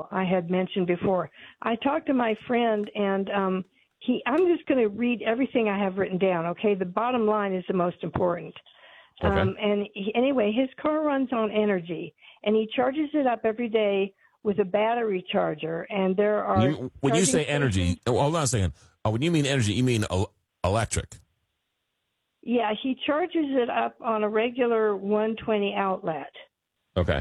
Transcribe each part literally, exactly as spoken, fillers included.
retail I had mentioned before. I talked to my friend, and um, he. I'm just going to read everything I have written down, okay? The bottom line is the most important. Okay. Um, and he, anyway, his car runs on energy, and he charges it up every day with a battery charger. And there are You, when you say energy, oh, hold on a second. Oh, when you mean energy, you mean el- electric. Yeah, he charges it up on a regular one twenty outlet. Okay.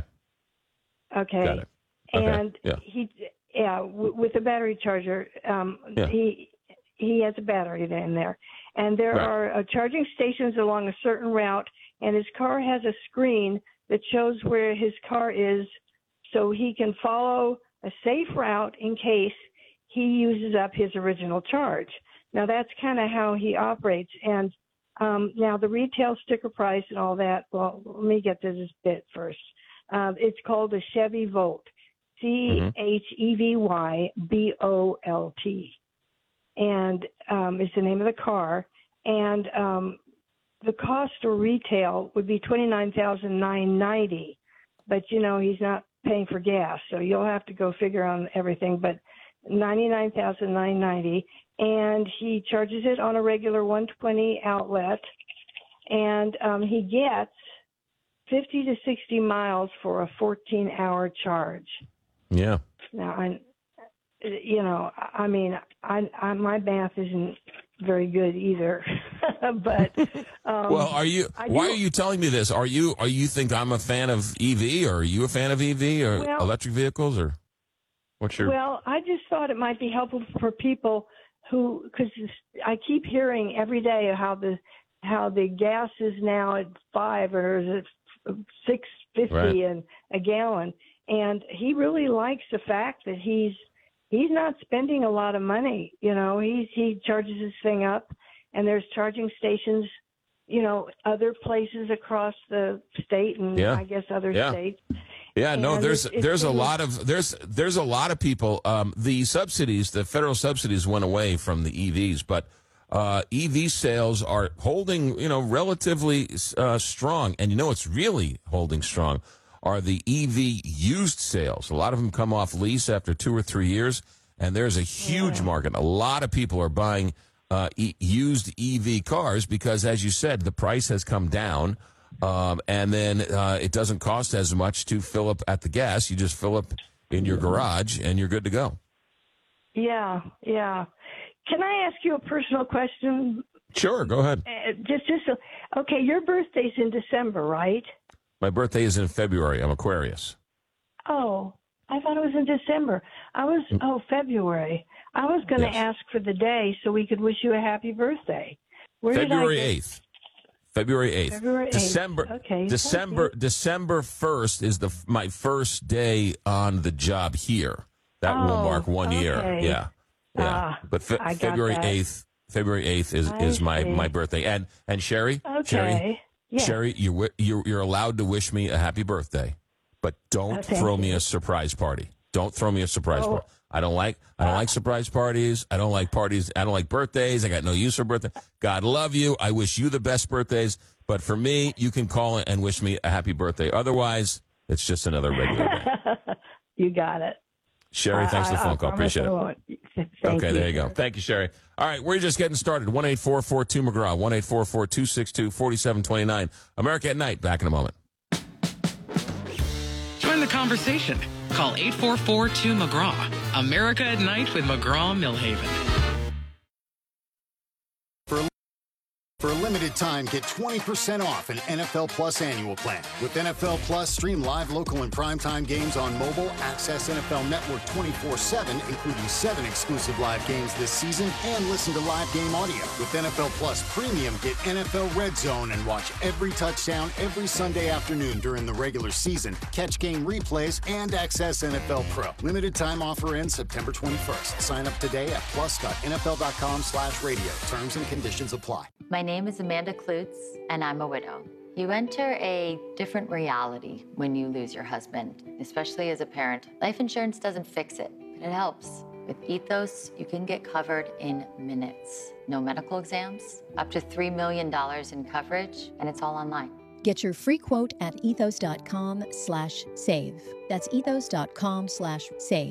Okay. Got it. Okay. And yeah. he, yeah, w- with a battery charger, um, Yeah. he he has a battery in there, and there Right. are uh, charging stations along a certain route, and his car has a screen that shows where his car is, so he can follow a safe route in case he uses up his original charge. Now that's kind of how he operates, and um, now the retail sticker price and all that. Well, let me get to this bit first. Uh, it's called a Chevy Volt, C H E V Y B O L T, and um, is the name of the car. And um, the cost of retail would be twenty-nine thousand nine hundred ninety dollars, but you know he's not paying for gas, so you'll have to go figure on everything. But ninety-nine thousand nine hundred ninety dollars, and he charges it on a regular one twenty outlet, and um, he gets fifty to sixty miles for a fourteen hour charge. Yeah. Now, I, you know, I mean, I, I my math isn't very good either, but um, well, are you? I Why do, are you telling me this? Are you? Are you think I'm a fan of E V, or are you a fan of E V or well, electric vehicles, or what's your? Well, I just thought it might be helpful for people who, because I keep hearing every day how the how the gas is now at five or is it six fifty Right. and a gallon, and he really likes the fact that he's he's not spending a lot of money. You know, he's he charges his thing up, and there's charging stations, you know, other places across the state and Yeah. I guess other Yeah. states. Yeah, no, And there's it's- it's there's a been- lot of there's there's a lot of people. Um, the subsidies, the federal subsidies, went away from the E Vs, but uh, E V sales are holding, you know, relatively uh, strong. And you know, what's really holding strong are the E V used sales. A lot of them come off lease after two or three years, and there's a huge Yeah. market. A lot of people are buying uh, e- used E V cars because, as you said, the price has come down. Um, and then uh, it doesn't cost as much to fill up at the gas. You just fill up in your garage, and you're good to go. Yeah, yeah. Can I ask you a personal question? Sure, go ahead. Uh, just, just a, okay. Your birthday's in December, right? My birthday is in February. I'm Aquarius. Oh, I thought it was in December. I was oh February. I was going to Yes. ask for the day so we could wish you a happy birthday. Where February did I get- eighth. February eighth. February eighth. December. Okay. December. Okay. December first is the my first day on the job here. That will Oh, mark one year. okay. Yeah. Yeah. Ah, but fe- I got February that. eighth. February eighth is, I is my, see. my birthday. And and Sherry. Okay. Sherry. Yeah. Sherry, you're, wi- you're you're allowed to wish me a happy birthday, but don't Oh, thank throw me you. a surprise party. Don't throw me a surprise Oh. party. I don't like I don't like surprise parties. I don't like parties. I don't like birthdays. I got no use for birthday. God love you. I wish you the best birthdays, but for me, you can call and wish me a happy birthday. Otherwise, it's just another regular day. You got it. Sherry, thanks for the I- phone I call. promise Appreciate I it. won't. Thank Okay, there you go. Thank you, Sherry. All right, we're just getting started. one eight four four two McGraw, one eight four four two six two four seven two nine. America at Night, back in a moment. Join the conversation. Call eight four four two McGraw. America at Night with McGraw Millhaven. For a limited time, get twenty percent off an N F L Plus annual plan. With N F L Plus, stream live, local, and primetime games on mobile, access N F L Network twenty-four seven, including seven exclusive live games this season, and listen to live game audio. With N F L Plus Premium, get N F L Red Zone and watch every touchdown every Sunday afternoon during the regular season, catch game replays, and access N F L Pro. Limited time offer ends September twenty-first. Sign up today at plus.nfl.com slash radio. Terms and conditions apply. My name is Amanda Klutz, and I'm a widow. You enter a different reality when you lose your husband, especially as a parent. Life insurance doesn't fix it, but it helps. With Ethos, you can get covered in minutes. No medical exams, up to three million dollars in coverage, and it's all online. Get your free quote at ethos.com slash save. That's ethos.com slash save.